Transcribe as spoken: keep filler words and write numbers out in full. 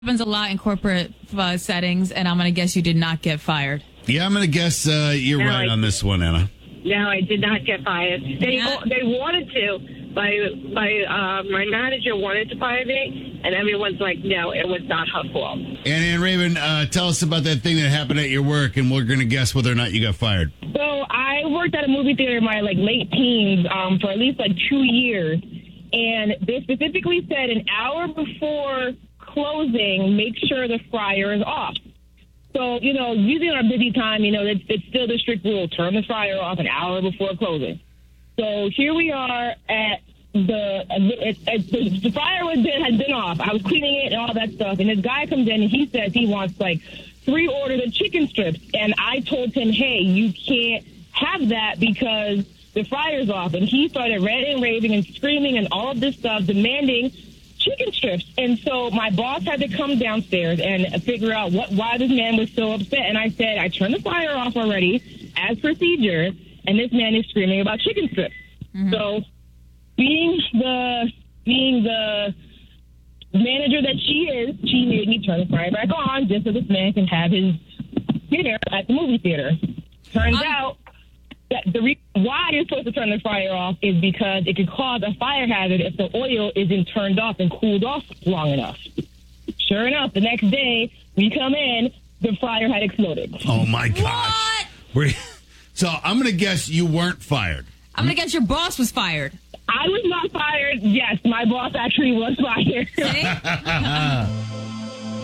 Happens a lot in corporate uh, settings, and I'm going to guess you did not get fired. Yeah, I'm going to guess uh, you're No, right I- on this one, Anna. No, I did not get fired. They Yeah. they wanted to. My my uh, my manager wanted to fire me, and everyone's like, no, it was not her fault. And Ann Raven, uh, tell us about that thing that happened at your work, and we're going to guess whether or not you got fired. So I worked at a movie theater in my like late teens um, for at least like two years, and they specifically said an hour before closing, make sure the fryer is off. So, you know, usually on our busy time, you know, it's, it's still the strict rule. Turn the fryer off an hour before closing. So here we are at the, it, it, the, the fryer was been, had been off. I was cleaning it and all that stuff. And this guy comes in and he says he wants like three orders of chicken strips. And I told him, hey, you can't have that because the fryer's off. And he started ranting and raving and screaming and all of this stuff, demanding chicken strips. And so my boss had to come downstairs and figure out what why this man was so upset. And I said, I turned the fire off already as procedure, and this man is screaming about chicken strips. Mm-hmm. So being the being the manager that she is, she made me turn the fire back on just so this man can have his dinner at the movie theater. Turns um, out that the reason why you're supposed to turn the fryer off is because it could cause a fire hazard if the oil isn't turned off and cooled off long enough. Sure enough, the next day we come in, the fryer had exploded. Oh my gosh! We're, so I'm going to guess you weren't fired. I'm going to guess your boss was fired. I was not fired. Yes, my boss actually was fired. See?